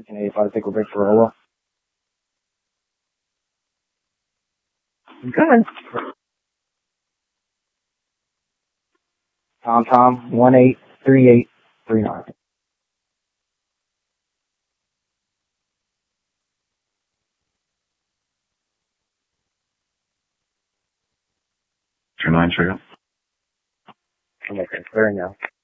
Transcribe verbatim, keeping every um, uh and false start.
thirteen eighty-five, take a break for Rolla. Good. Tom Tom, one eight three eight three nine. Two nine, check out. Okay, clearing now.